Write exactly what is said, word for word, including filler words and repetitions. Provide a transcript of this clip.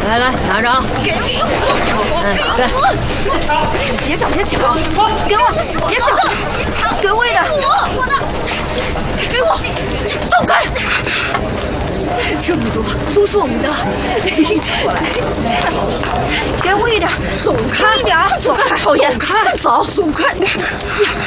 来来，拿着啊！ 给我！给我！别抢，别抢！给我！别抢！别抢！给我一点！我我的！给我！走开！这么多都是我们的，过来！太好了！给我一点！走开一点！走开！讨厌！走开！走！走开！